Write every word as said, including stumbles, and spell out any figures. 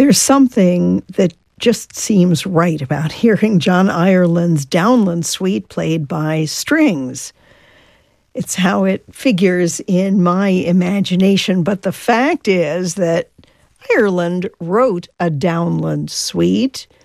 There's something that just seems right about hearing John Ireland's Downland Suite played by strings. It's how it figures in my imagination, but the fact is that Ireland wrote a Downland Suite